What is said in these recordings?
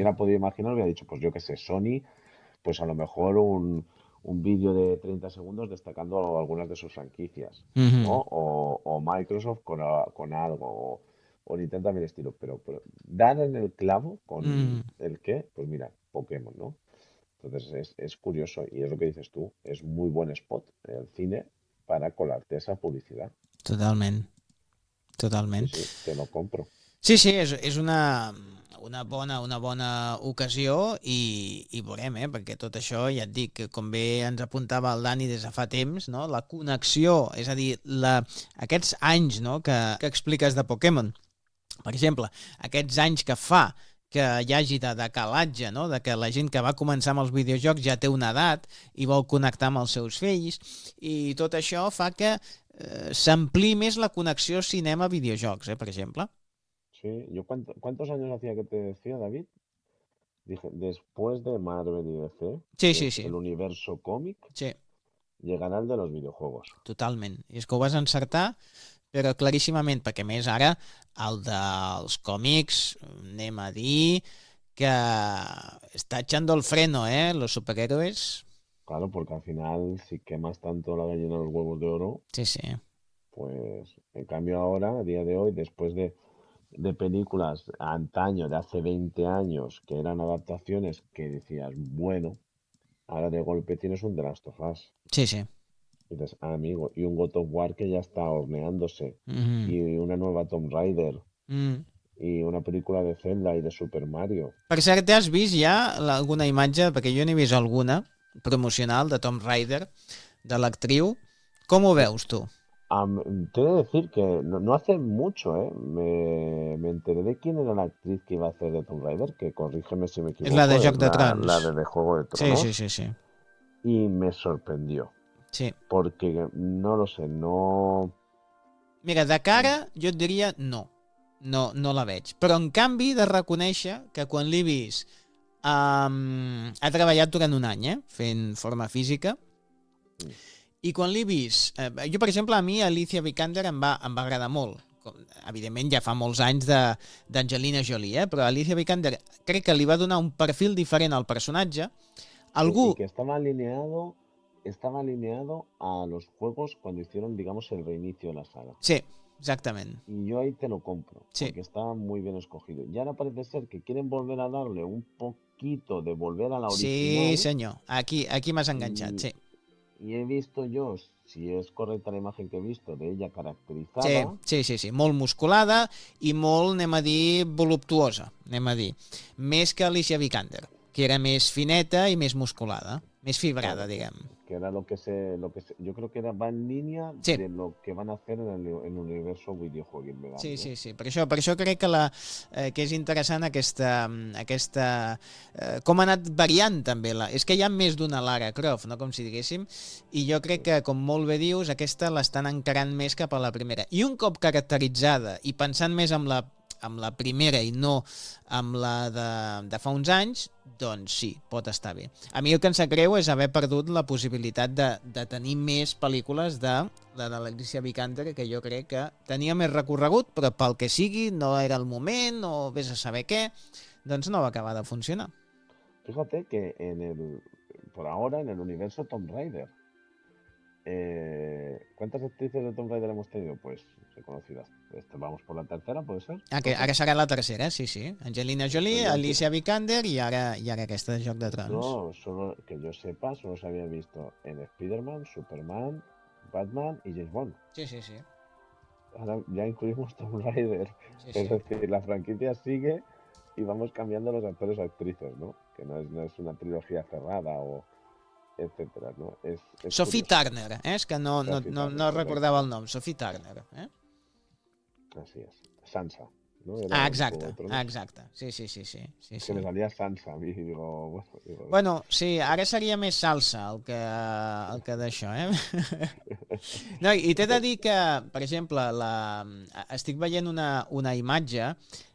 hubiera podido imaginar, hubiera dicho, pues yo qué sé, Sony, pues a lo mejor un vídeo de 30 segundos destacando algunas de sus franquicias, ¿no? Ujú. O Microsoft con algo, o Nintendo también estilo, pero dan en el clavo con Mm, el qué, pues mira, Pokémon, ¿no? Entonces es curioso y es lo que dices tú, es muy buen spot el cine para colarte esa publicidad. totalment, Sí, totalment. sí, te lo compro. Sí, sí, és una bona ocasió i veurem, perquè tot això, ja et dic, que com bé ens apuntava el Dani des de fa temps, no? La connexió, és a dir, aquests anys, no? que expliques de Pokémon, per exemple, aquests anys que fa que hi hagi de decalatge, no? De que la gent que va començar amb els videojocs ja té una edat i vol connectar amb els seus fills, i tot això fa que s'ampliï més la connexió cinema-videojocs, per exemple. Sí, yo ¿cuántos años hacía que te decía, David? Dije, después de Marvel y DC, Sí, que sí, es sí, el universo cómic, sí, llegará el de los videojuegos. totalment. I és que ho vas encertar, però claríssimament, perquè a més ara el dels còmics, anem a dir que està echando el freno, los superhéroes. Claro, porque al final, si quemas tanto la gallina de los huevos de oro, Sí, sí. pues en cambio ahora, a día de hoy, después de películas antaño, de hace 20 años, que eran adaptaciones que decías, bueno, ahora de golpe tienes un The Last of Us. Sí, sí. Y dices, ah, amigo, y un God of War que ya está horneándose, Mm y una nueva Tomb Raider, -hmm. y una película de Zelda y de Super Mario. Per cert, has vist ja alguna imatge, perquè jo n'he vist alguna, promocional de Tomb Raider, de l'actriu. Com ho Pues veus, tu? te he de decir que no hace mucho, ¿eh? Me enteré de quién era la actriz que iba a hacer de Tomb Raider, que corrígeme si me És la de equivoco, es Joc de la Trons. de Juego de Sí, sí, Tronos, sí, sí. y me sorprendió, Sí. porque no lo sé, no... Mira, de cara jo et diria no. No la veig. Però en canvi he de reconèixer que quan l'he vist ha treballat durant un any, fent forma física, i quan l'he vist... jo, per exemple, a mi Alicia Vikander em va agradar molt. Evidentment ja fa molts anys d'Angelina Jolie, però Alicia Vikander crec que li va donar un perfil diferent al personatge. Sí, Algú... y que estaba alineado a los juegos cuando hicieron, digamos, el reinicio de la saga. Sí, exactament. Y yo ahí te lo compro, Sí, porque estaba muy bien escogido. Y ahora parece ser que quieren volver a darle un poquito de volver a la sí original. senyor. Aquí m'has enganxat, Y, sí. y he visto yo, si es correcta la imagen que he visto de ella Sí, caracterizada, sí, sí, sí, molt musculada i molt, anem a dir, voluptuosa, anem a dir. Més que Alicia Vikander, que era més fineta i més musculada, més fibrada, claro, diguem. que era yo creo que va en línea Sí, de lo que van a hacer en el universo videojuego, sí, ¿eh? sí, sí. Per això crec que és interessant com ha anat variant també. És que hi ha més d'una Lara Croft, no? Com si diguéssim, i jo crec que, com molt bé dius, aquesta l'estan encarant més cap a la primera. I un cop caracteritzada i pensant més amb la primera i no amb la de fa uns anys, doncs sí, pot estar bé. A mi el que em sap greu és haver perdut la possibilitat de tenir més pel·lícules de la de l'Alicia Vikander, que jo crec que tenia més recorregut, però pel que sigui no era el moment, o vés a saber què, doncs no va acabar de funcionar. Fíjate que por ahora, en el universo Tomb Raider, ¿cuántas actrices de Tomb Raider hemos tenido? Pues reconocidas. Vamos por la tercera, ¿puede ser? ¿Total? Ara serà la tercera, sí, sí. Angelina Pues Jolie, yo Alicia Vikander i ara aquesta de Joc de Trons. solo que yo sepa, solo se había visto en Spider-Man, Superman, Batman y James Bond. Sí, sí, sí. Ahora ya incluimos Tomb Raider. Sí, Es sí. decir, la franquicia sigue y vamos cambiando los actores o actrices, ¿no? Que no es una trilogía cerrada o etcétera, ¿no? Es Sophie curioso. Turner, és que Sophie Turner, no recordava correcto. el nom. Sophie Turner, Así es. Sansa, ¿no? Ah, Era en Juego exacte, de Tronos. exacte. Sí, sí, sí, sí, sí, Es que sí. me salía Sansa a mí y digo, bueno, digo, Bueno, sí, ara seria més salsa el que d'això, No, i t'he de dir que, per exemple, estic veient una imatge,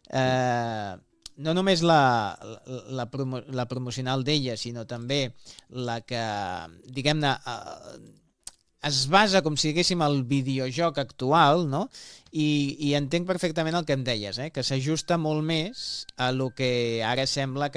no només la promocional d'ella, sinó també la que, diguem-ne, es basa com si diguéssim el videojoc actual, no? I entenc perfectament el que em deies, que s'ajusta molt més a lo que ara sembla que